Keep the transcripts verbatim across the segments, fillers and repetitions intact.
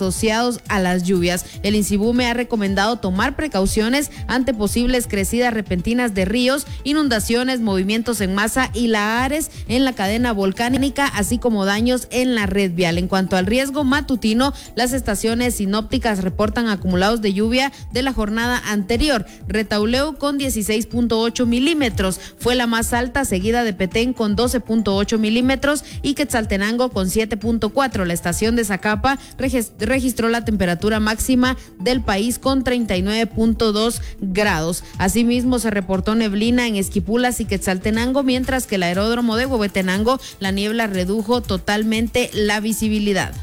asociados a las lluvias. El INSIBUME ha recomendado tomar precauciones ante posibles crecidas repentinas de ríos, inundaciones, movimientos en masa y lahares en la cadena volcánica, así como daños en la red vial. En cuanto al riesgo matutino, las estaciones sinópticas reportan acumulados de lluvia de la jornada anterior. Retauleu con dieciséis punto ocho milímetros fue la más alta, seguida de Petén con doce punto ocho milímetros y Quetzaltenango con siete punto cuatro. La estación de Zacapa registró la temperatura máxima del país con treinta y nueve punto dos grados. Asimismo, se reportó neblina en Esquipulas y Quetzaltenango, mientras que el aeródromo de Huehuetenango, la niebla redujo totalmente la visibilidad.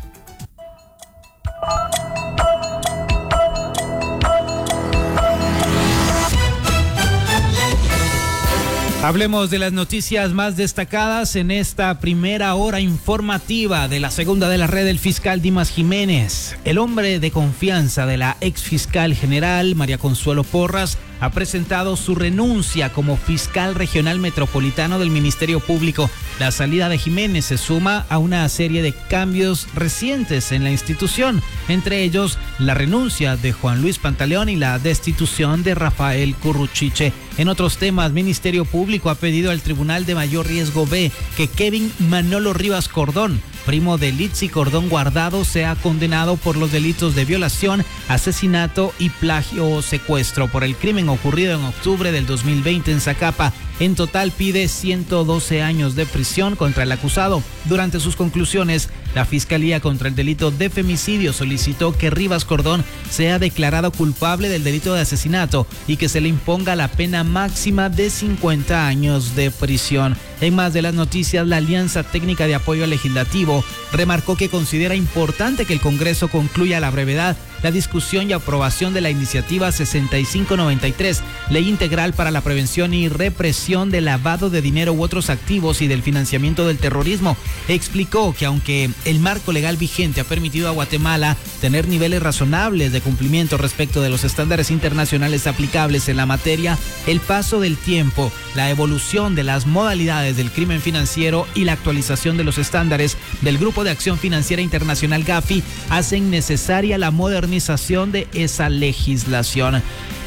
Hablemos de las noticias más destacadas en esta primera hora informativa de la segunda de la red del fiscal Dimas Jiménez. El hombre de confianza de la ex fiscal general María Consuelo Porras ha presentado su renuncia como fiscal regional metropolitano del Ministerio Público. La salida de Jiménez se suma a una serie de cambios recientes en la institución, entre ellos la renuncia de Juan Luis Pantaleón y la destitución de Rafael Curruchiche. En otros temas, Ministerio Público ha pedido al Tribunal de Mayor Riesgo B que Kevin Manolo Rivas Cordón, primo de Litsi Cordón Guardado, sea condenado por los delitos de violación, asesinato y plagio o secuestro por el crimen ocurrido en octubre del dos mil veinte en Zacapa. En total pide ciento doce años de prisión contra el acusado. Durante sus conclusiones, la Fiscalía contra el delito de femicidio solicitó que Rivas Cordón sea declarado culpable del delito de asesinato y que se le imponga la pena máxima de cincuenta años de prisión. En más de las noticias, la Alianza Técnica de Apoyo Legislativo remarcó que considera importante que el Congreso concluya a la brevedad la discusión y aprobación de la iniciativa sesenta y cinco noventa y tres, Ley Integral para la Prevención y Represión del Lavado de Dinero u otros activos y del financiamiento del terrorismo. Explicó que aunque el marco legal vigente ha permitido a Guatemala tener niveles razonables de cumplimiento respecto de los estándares internacionales aplicables en la materia, el paso del tiempo, la evolución de las modalidades del crimen financiero y la actualización de los estándares del Grupo de Acción Financiera Internacional Gafi hacen necesaria la modernización de esa legislación.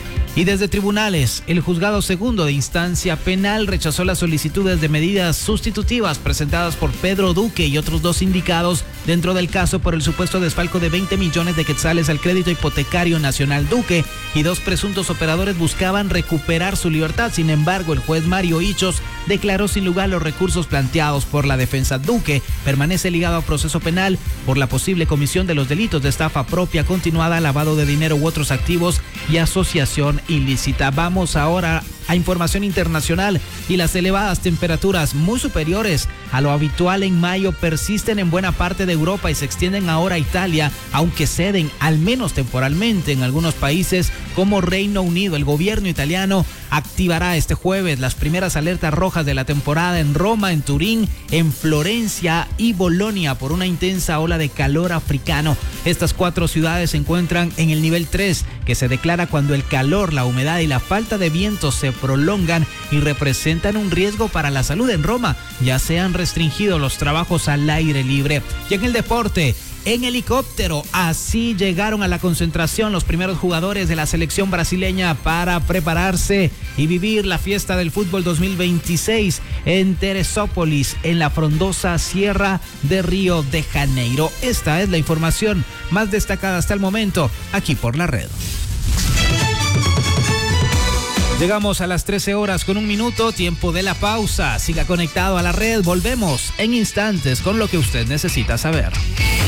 Y desde tribunales, el juzgado segundo de instancia penal rechazó las solicitudes de medidas sustitutivas presentadas por Pedro Duque y otros dos indicados dentro del caso por el supuesto desfalco de veinte millones de quetzales al crédito hipotecario nacional. Duque y dos presuntos operadores buscaban recuperar su libertad. Sin embargo, el juez Mario Hichos declaró sin lugar los recursos planteados por la defensa. Duque permanece ligado a proceso penal por la posible comisión de los delitos de estafa propia continuada, lavado de dinero u otros activos y asociación ilícita. Vamos ahora a información internacional, y las elevadas temperaturas muy superiores a lo habitual en mayo persisten en buena parte de Europa y se extienden ahora a Italia, aunque ceden al menos temporalmente en algunos países como Reino Unido. El gobierno italiano activará este jueves las primeras alertas rojas de la temporada en Roma, en Turín, en Florencia y Bolonia por una intensa ola de calor africano. Estas cuatro ciudades se encuentran en el nivel tres, que se declara cuando el calor, la humedad y la falta de viento se prolongan y representan un riesgo para la salud. En Roma ya se han restringido los trabajos al aire libre. Y en el deporte, en helicóptero, así llegaron a la concentración los primeros jugadores de la selección brasileña para prepararse y vivir la fiesta del fútbol dos mil veintiséis en Teresópolis, en la frondosa Sierra de Río de Janeiro. Esta es la información más destacada hasta el momento, aquí por la red. Llegamos a las trece horas con un minuto, tiempo de la pausa. Siga conectado a la red, volvemos en instantes con lo que usted necesita saber.